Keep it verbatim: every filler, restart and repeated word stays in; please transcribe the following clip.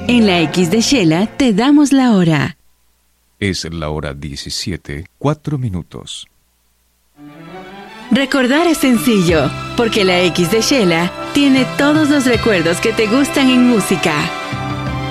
En la X de Shela te damos la hora. Es la hora diecisiete, cuatro minutos. Recordar es sencillo, porque la X de Shela tiene todos los recuerdos que te gustan en música.